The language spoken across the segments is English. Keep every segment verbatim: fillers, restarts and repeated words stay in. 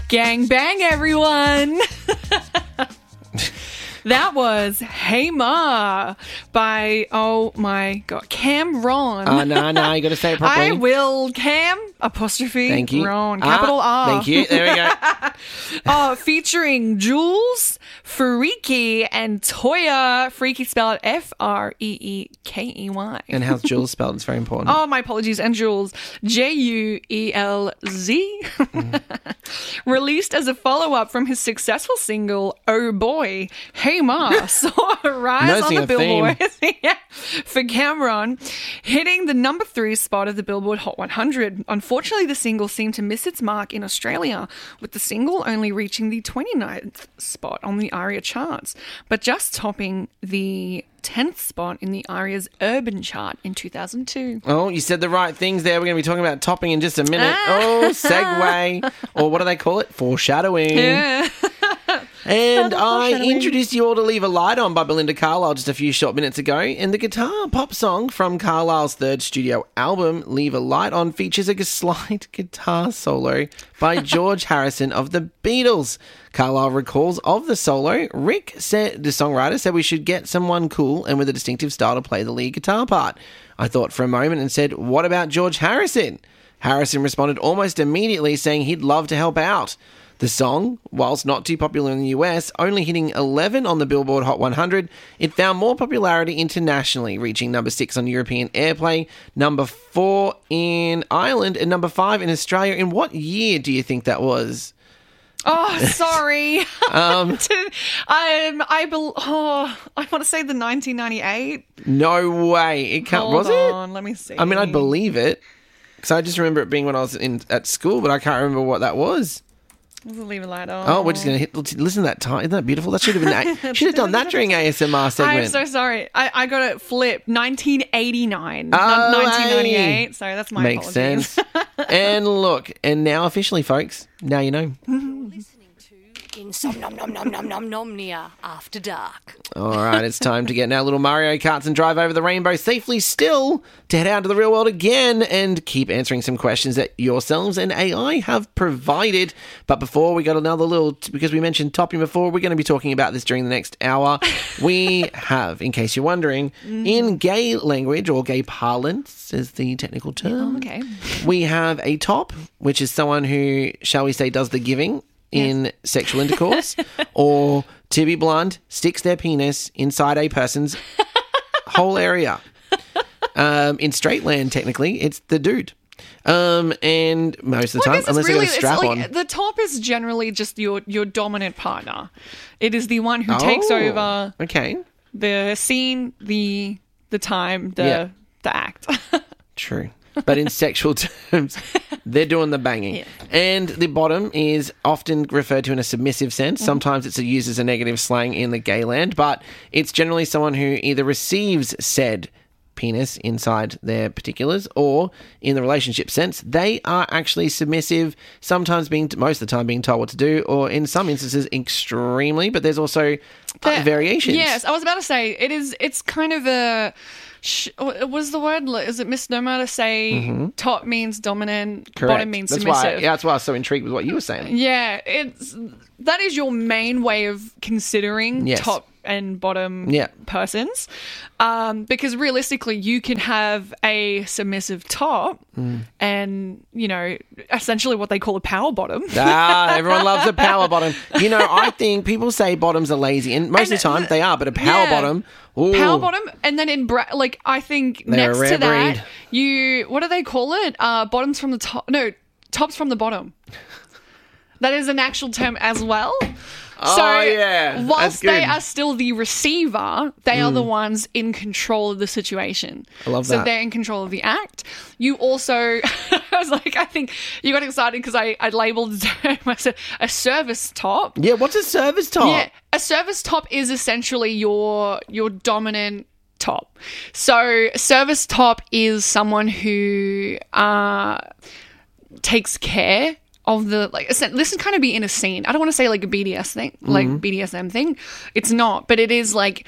Gang bang, everyone. That was Hey Ma by, oh my God, Cam'ron. Oh, no, no, you got to say it properly. I will, Cam, apostrophe, Thank you. Ron, capital Ah, R. Thank you. There we go. Oh, featuring Jules, Freaky, and Toya. Freaky spelled F R E E K E Y. And how's Jules spelled? It's very important. Oh, my apologies. And Jules, J U E L Z. Mm. Released as a follow-up from his successful single, Oh Boy, Hey Ma, saw a rise Noticing on the a theme. Billboard yeah, for Cam'ron, hitting the number three spot of the Billboard Hot one hundred. Unfortunately, the single seemed to miss its mark in Australia, with the single only reaching the twenty-ninth spot on the ARIA charts, but just topping the tenth spot in the ARIA's Urban chart in two thousand two. Oh, you said the right things there. We're going to be talking about topping in just a minute. Ah. Oh, segue. Or what do they call it? Foreshadowing. Yeah. And I Foreshadowing. introduced you all to Leave a Light On by Belinda Carlisle just a few short minutes ago. And the guitar pop song from Carlisle's third studio album, Leave a Light On, features a slight guitar solo by George Harrison of the Beatles. Carlisle recalls of the solo, Rick said, the songwriter said we should get someone cool and with a distinctive style to play the lead guitar part. I thought for a moment and said, what about George Harrison? Harrison responded almost immediately saying he'd love to help out. The song, whilst not too popular in the U S, only hitting eleven on the Billboard Hot one hundred, it found more popularity internationally, reaching number six on European airplay, number four in Ireland, and number five in Australia. In what year do you think that was? Oh, sorry. Um, To- um, I bel oh, I want to say the nineteen ninety-eight. No way. It can't, Hold was on, it? let me see. I mean, I believe it. Because I just remember it being when I was in at school, but I can't remember what that was. We'll leave a light on. Oh, we're just going to hit. Listen to that time. Isn't that beautiful? That should have been. Should have done that during A S M R segment. I'm so sorry. I, I got it flipped. nineteen eighty-nine. Oh, not nineteen ninety-eight. hey. So that's my Makes apologies. sense. And look, and now officially, folks, now you know. Listening to Insomnomnomnomnomnomnia After Dark. All right, it's time to get in our little Mario Karts and drive over the rainbow safely still to head out to the real world again and keep answering some questions that yourselves and A I have provided. But before we got another little, because we mentioned topping before, we're going to be talking about this during the next hour. We have, in case you're wondering, in gay language or gay parlance is the technical term. Oh, okay. We have a top, which is someone who, shall we say, does the giving in sexual intercourse, or to be blunt, sticks their penis inside a person's whole area. Um, in straight land, technically, it's the dude. Um, and most of the Well, I time, guess it's unless really, they got a strap it's like, on. the top is generally just your, your dominant partner. It is the one who takes Oh, over Okay, the scene, the the time, the Yeah. the act. true. But in sexual terms, they're doing the banging. Yeah. And the bottom is often referred to in a submissive sense. Sometimes it's used as a negative slang in the gay land, but it's generally someone who either receives said penis inside their particulars, or in the relationship sense, they are actually submissive, sometimes being, most of the time being told what to do, or in some instances extremely, but there's also uh, There- variations. Yes, I was about to say it is. It's kind of a. Sh- what was the word? Is it misnomer to say top means dominant, Mm-hmm. Correct. bottom means that's submissive? why, yeah, that's why I was so intrigued with what you were saying. Yeah, it's that is your main way of considering Yes. top and bottom Yeah. persons, um, because realistically, you can have a submissive top Mm. and you know essentially what they call a power bottom. Ah, everyone loves a power bottom. You know, I think people say bottoms are lazy, and most And of the time they are, but a power yeah. bottom, ooh, Power bottom, and then in bra- like I think They're a next rare to that, breed. you what do they call it? Uh, bottoms from the top. No, tops from the bottom. That is an actual term as well. Oh, so yeah. That's whilst they good. are still the receiver, they are the ones in control of the situation. I love so that. they're in control of the act. You also, I was like, I think you got excited because I, I labeled the term as a, a service top. Yeah, what's a service top? Yeah, a service top is essentially your your dominant top. So service top is someone who uh, takes care of the, like, this can kind of be in a scene. I don't want to say like a B D S thing, like B D S M thing. It's not, but it is like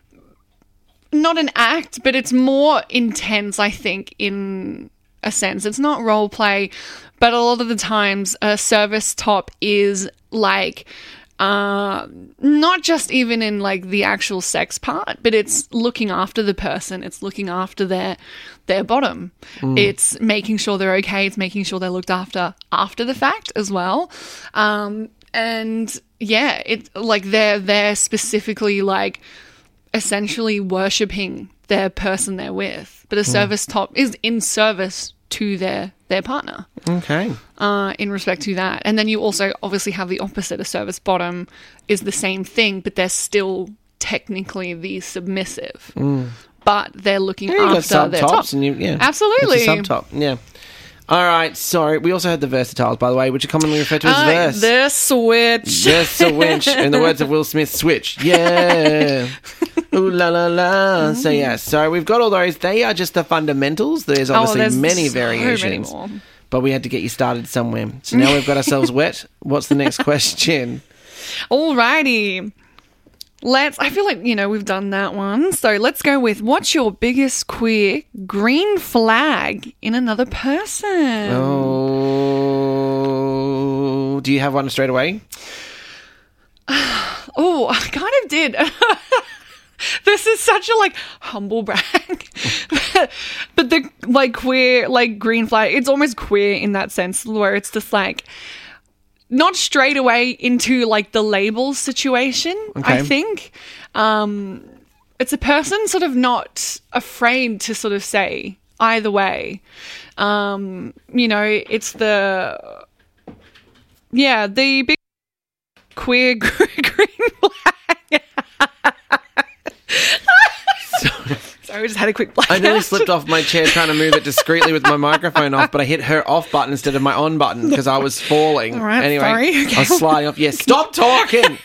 not an act, but it's more intense, I think, in a sense. It's not role play, but a lot of the times a service top is like uh not just even in like the actual sex part, but it's looking after the person, it's looking after their their bottom. Mm. It's making sure they're okay, it's making sure they're looked after after the fact as well. Um and yeah, it's like they're they're specifically like essentially worshipping their person they're with, but a mm. service top is in service to their their partner. Okay. Uh, in respect to that. And then you also obviously have the opposite. A service bottom is the same thing, but they're still technically the submissive. Mm. But they're looking yeah, you after got their top. And you, yeah. Absolutely. Sub top. Yeah. All right. So we also had the versatiles, by the way, which are commonly referred to as uh, verse. The switch. The switch. In the words of Will Smith, switch. Yeah. Ooh la la la. Mm. So yeah. So we've got all those. They are just the fundamentals. There's obviously oh, there's many so variations. Many more. But we had to get you started somewhere. So now we've got ourselves wet. What's the next question? Alrighty. Let's, I feel like, you know, we've done that one. So let's go with, what's your biggest queer green flag in another person? Oh, do you have one straight away? Oh, I kind of did. This is such a like humble brag, but the like queer like green flag, it's almost queer in that sense where it's just like not straight away into like the label situation. Okay. I think um, it's a person sort of not afraid to sort of say either way. Um, you know, it's the yeah the big queer green flag. Sorry, we just had a quick blackout. I nearly slipped off my chair trying to move it discreetly with my microphone off, but I hit her off button instead of my on button because I was falling. All right, anyway, sorry. Okay. I was sliding off. Yes, yeah, stop talking.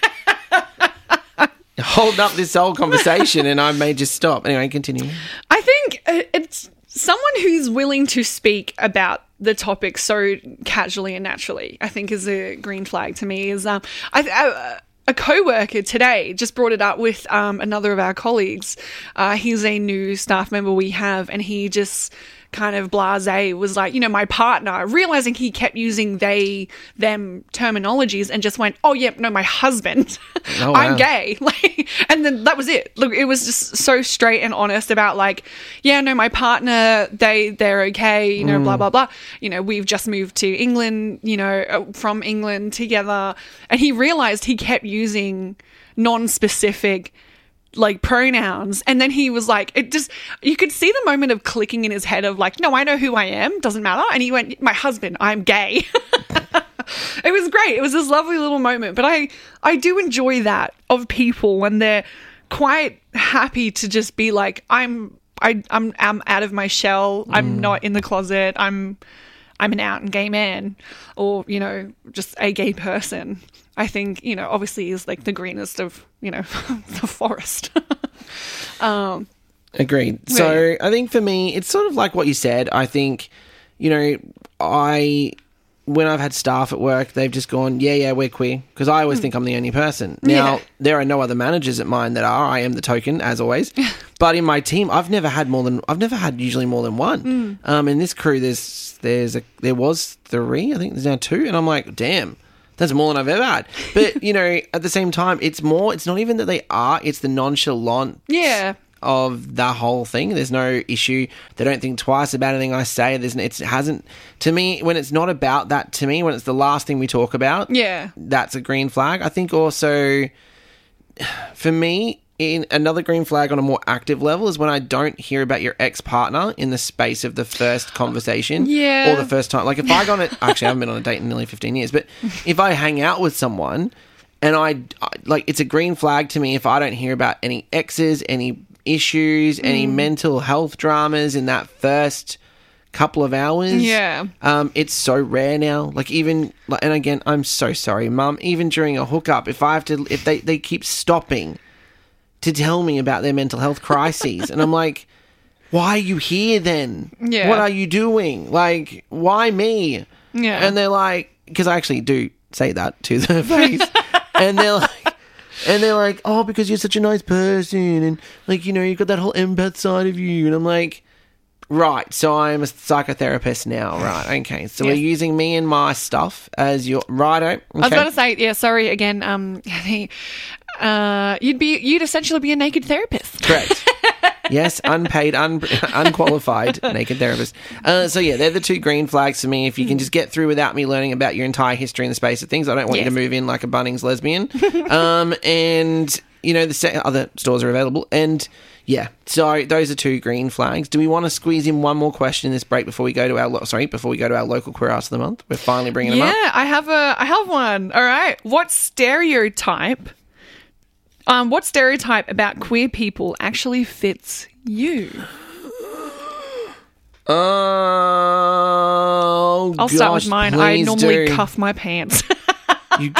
Holding up this whole conversation and I may just stop. Anyway, continue. I think it's someone who's willing to speak about the topic so casually and naturally, I think is a green flag to me. Is um, I, I A co-worker today just brought it up with um, another of our colleagues. Uh, he's a new staff member we have, and he just kind of blasé was like, you know, my partner, realizing he kept using they, them terminologies and just went, oh, yeah, no, my husband, oh, wow. I'm gay. Like, and then that was it. Look, it was just so straight and honest about like, yeah, no, my partner, they, they're okay, you know, mm. blah, blah, blah. You know, we've just moved to England, you know, from England together. And he realized he kept using non-specific like pronouns, and then he was like, it just, you could see the moment of clicking in his head of like, no, I know who I am, doesn't matter. And he went, my husband, I'm gay. It was great. It was this lovely little moment. But I I do enjoy that of people when they're quite happy to just be like, I'm I I'm, I'm out of my shell, I'm mm. not in the closet, I'm I'm an out and gay man, or, you know, just a gay person. I think, you know, obviously is like the greenest of, you know, the forest. um, Agreed. So yeah. I think for me, it's sort of like what you said. I think, you know, I, when I've had staff at work, they've just gone, yeah, yeah, we're queer. Because I always mm. think I'm the only person. Now, yeah. there are no other managers at mine that are. I am the token, as always. But in my team, I've never had more than, I've never had usually more than one. Mm. Um, in this crew, there's, there's a, there was three. I think there's now two. And I'm like, damn. That's more than I've ever had. But, you know, at the same time, it's more, it's not even that they are, it's the nonchalant yeah. of the whole thing. There's no issue. They don't think twice about anything I say. There's, it hasn't, to me, when it's not about that, to me, when it's the last thing we talk about, yeah, that's a green flag. I think also, for me, in another green flag on a more active level is when I don't hear about your ex-partner in the space of the first conversation yeah. or the first time. Like if I go on a, actually I haven't been on a date in nearly fifteen years, but if I hang out with someone and I, I like, it's a green flag to me if I don't hear about any exes, any issues, mm. any mental health dramas in that first couple of hours. Yeah. Um, it's so rare now. Like even, and again, I'm so sorry, Mum, even during a hookup, if I have to, if they, they keep stopping to tell me about their mental health crises. And I'm like, why are you here then? Yeah. What are you doing? Like, why me? Yeah. And they're like, because I actually do say that to their face. And they're like, and they're like, oh, because you're such a nice person. And like, you know, you've got that whole empath side of you. And I'm like, Right, so I'm a psychotherapist now, right? Okay, so Yes. we're using me and my stuff as your righto. Okay. I was going to say, yeah, sorry again. Um, uh, you'd be you'd essentially be a naked therapist. Correct. Yes, unpaid, un- unqualified naked therapist. Uh, so yeah, they're the two green flags for me. If you can just get through without me learning about your entire history in the space of things, I don't want you Yes. to move in like a Bunnings lesbian. um, and you know the se- other stores are available. And yeah, so those are two green flags. Do we want to squeeze in one more question in this break before we go to our lo- sorry before we go to our local queer ass of the month? We're finally bringing them up. Yeah, I have a I have one. All right, what stereotype? Um, what stereotype about queer people actually fits you? Oh, I'll start with gosh, mine. I please normally do. cuff my pants. You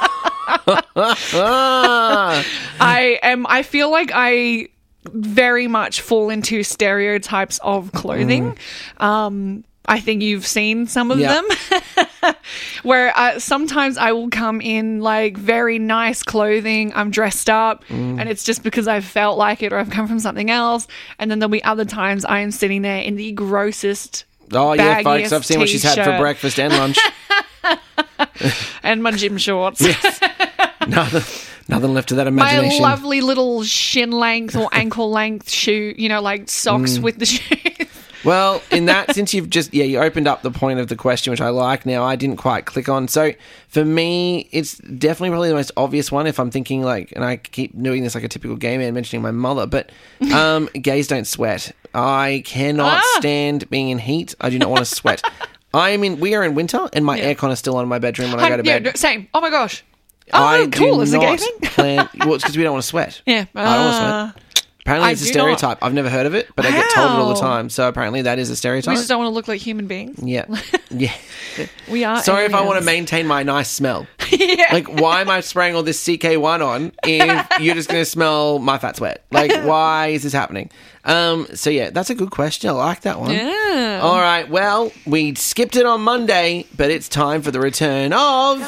Ah. I am. I feel like I very much fall into stereotypes of clothing. Um, I think you've seen some of Yeah. them. Where uh, sometimes I will come in like very nice clothing, I'm dressed up, Mm. and it's just because I've felt like it or I've come from something else. And then there'll be other times I am sitting there in the grossest Oh yeah, folks! baggiest I've seen what she's had for t-shirt breakfast and lunch. and my gym shorts. nothing, nothing left of that My imagination. lovely little shin length or ankle length shoe, you know, like socks Mm. with the shoes. Well, in that, since you've just, yeah, you opened up the point of the question, which I like now, I didn't quite click on. So for me, it's definitely probably the most obvious one if I'm thinking like, and I keep doing this like a typical gay man mentioning my mother, but um, gays don't sweat. I cannot Ah. stand being in heat. I do not want to sweat. I am in, we are in winter and my Yeah. aircon is still on in my bedroom when I go to yeah, bed. no, same. Oh my gosh. Oh, I cool. do Is it a gay not thing? plan, well, it's because we don't want to sweat. Yeah. I don't want to Uh, sweat. Apparently I it's a do stereotype. I've never heard of it, but I get told it all the Wow. time. So apparently that is a We stereotype. just don't want to look like human beings. Yeah. Yeah. We are. Sorry if I want to aliens. maintain my nice smell. yeah. Like, why am I spraying all this C K one on if you're just going to smell my fat sweat? Like, why is this happening? Um. So, yeah, that's a good question. I like that one. Yeah. All right. Well, we skipped it on Monday, but it's time for the return of...